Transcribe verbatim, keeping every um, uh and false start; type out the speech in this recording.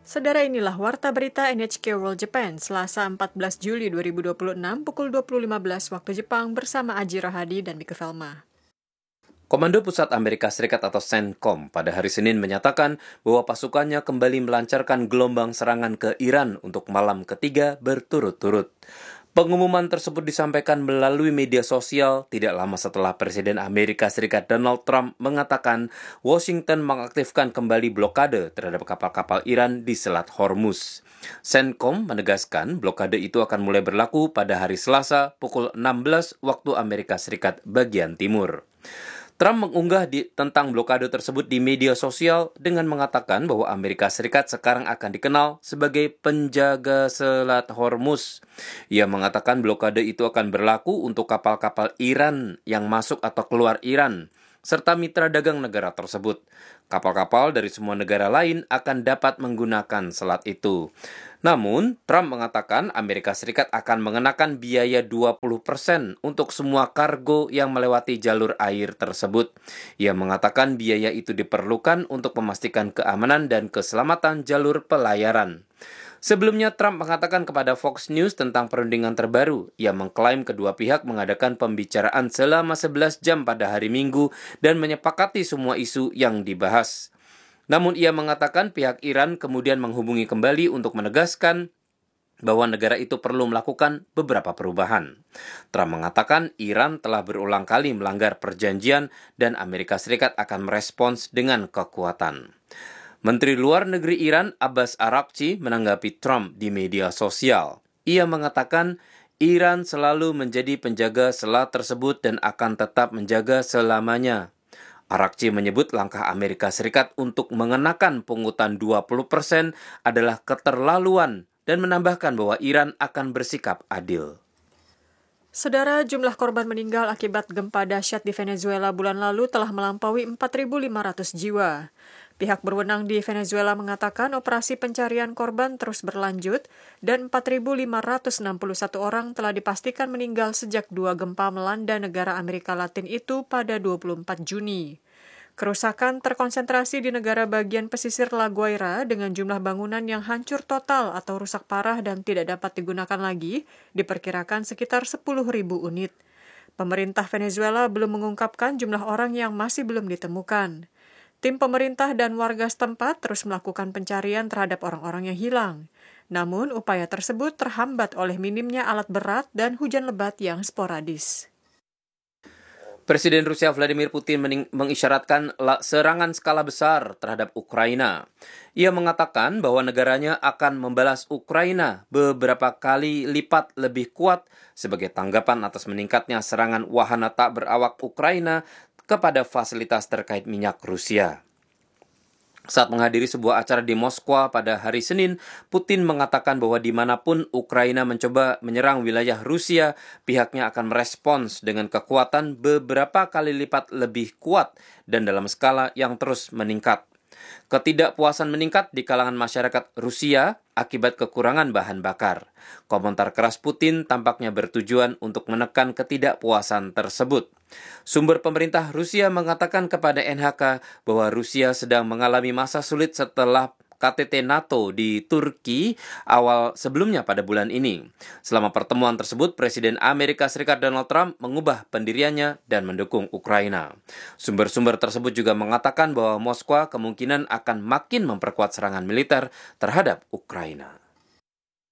Saudara, inilah Warta Berita N H K World Japan, Selasa empat belas Juli dua ribu dua puluh enam, pukul dua puluh lima belas waktu Jepang bersama Aji Rohadi dan Mika Velma. Komando Pusat Amerika Serikat atau CENTCOM pada hari Senin menyatakan bahwa pasukannya kembali melancarkan gelombang serangan ke Iran untuk malam ketiga berturut-turut. Pengumuman tersebut disampaikan melalui media sosial tidak lama setelah Presiden Amerika Serikat Donald Trump mengatakan Washington mengaktifkan kembali blokade terhadap kapal-kapal Iran di Selat Hormuz. CENTCOM menegaskan blokade itu akan mulai berlaku pada hari Selasa pukul enam belas waktu Amerika Serikat bagian timur. Trump mengunggah di, tentang blokade tersebut di media sosial dengan mengatakan bahwa Amerika Serikat sekarang akan dikenal sebagai penjaga Selat Hormuz. Ia mengatakan blokade itu akan berlaku untuk kapal-kapal Iran yang masuk atau keluar Iran, serta mitra dagang negara tersebut. Kapal-kapal dari semua negara lain akan dapat menggunakan selat itu. Namun, Trump mengatakan Amerika Serikat akan mengenakan biaya dua puluh persen untuk semua kargo yang melewati jalur air tersebut. Ia mengatakan biaya itu diperlukan untuk memastikan keamanan dan keselamatan jalur pelayaran. Sebelumnya, Trump mengatakan kepada Fox News tentang perundingan terbaru. Ia mengklaim kedua pihak mengadakan pembicaraan selama sebelas jam pada hari Minggu dan menyepakati semua isu yang dibahas. Namun ia mengatakan pihak Iran kemudian menghubungi kembali untuk menegaskan bahwa negara itu perlu melakukan beberapa perubahan. Trump mengatakan Iran telah berulang kali melanggar perjanjian dan Amerika Serikat akan merespons dengan kekuatan. Menteri Luar Negeri Iran Abbas Araghchi menanggapi Trump di media sosial. Ia mengatakan Iran selalu menjadi penjaga selat tersebut dan akan tetap menjaga selamanya. Araghchi menyebut langkah Amerika Serikat untuk mengenakan pungutan dua puluh persen adalah keterlaluan dan menambahkan bahwa Iran akan bersikap adil. Saudara, jumlah korban meninggal akibat gempa dahsyat di Venezuela bulan lalu telah melampaui empat ribu lima ratus jiwa. Pihak berwenang di Venezuela mengatakan operasi pencarian korban terus berlanjut dan empat ribu lima ratus enam puluh satu orang telah dipastikan meninggal sejak dua gempa melanda negara Amerika Latin itu pada dua puluh empat Juni. Kerusakan terkonsentrasi di negara bagian pesisir La Guaira dengan jumlah bangunan yang hancur total atau rusak parah dan tidak dapat digunakan lagi, diperkirakan sekitar sepuluh ribu unit. Pemerintah Venezuela belum mengungkapkan jumlah orang yang masih belum ditemukan. Tim pemerintah dan warga setempat terus melakukan pencarian terhadap orang-orang yang hilang. Namun, upaya tersebut terhambat oleh minimnya alat berat dan hujan lebat yang sporadis. Presiden Rusia Vladimir Putin mening- mengisyaratkan serangan skala besar terhadap Ukraina. Ia mengatakan bahwa negaranya akan membalas Ukraina beberapa kali lipat lebih kuat sebagai tanggapan atas meningkatnya serangan wahana tak berawak Ukraina kepada fasilitas terkait minyak Rusia. Saat menghadiri sebuah acara di Moskwa pada hari Senin, Putin mengatakan bahwa dimanapun Ukraina mencoba menyerang wilayah Rusia, pihaknya akan merespons dengan kekuatan beberapa kali lipat lebih kuat dan dalam skala yang terus meningkat. Ketidakpuasan meningkat di kalangan masyarakat Rusia akibat kekurangan bahan bakar. Komentar keras Putin tampaknya bertujuan untuk menekan ketidakpuasan tersebut. Sumber pemerintah Rusia mengatakan kepada N H K bahwa Rusia sedang mengalami masa sulit setelah K T T NATO di Turki awal sebelumnya pada bulan ini. Selama pertemuan tersebut, Presiden Amerika Serikat Donald Trump mengubah pendiriannya dan mendukung Ukraina. Sumber-sumber tersebut juga mengatakan bahwa Moskwa kemungkinan akan makin memperkuat serangan militer terhadap Ukraina.